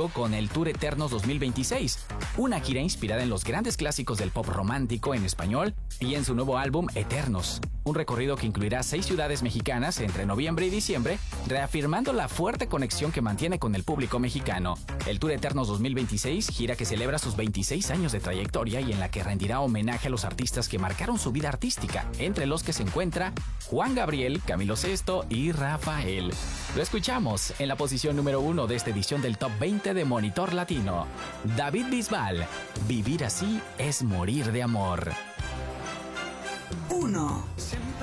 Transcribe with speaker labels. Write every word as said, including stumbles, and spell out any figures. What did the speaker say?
Speaker 1: México con el Tour Eternos dos mil veintiséis, una gira inspirada en los grandes clásicos del pop romántico en español y en su nuevo álbum Eternos. Un recorrido que incluirá seis ciudades mexicanas entre noviembre y diciembre, reafirmando la fuerte conexión que mantiene con el público mexicano. El Tour Eternos dos mil veintiséis, gira que celebra sus veintiséis años de trayectoria y en la que rendirá homenaje a los artistas que marcaron su vida artística, entre los que se encuentra Juan Gabriel, Camilo Sesto y Rafael. Lo escuchamos en la posición número uno de esta edición del Top veinte de Monitor Latino. David Bisbal, Vivir así es morir de amor.
Speaker 2: uno.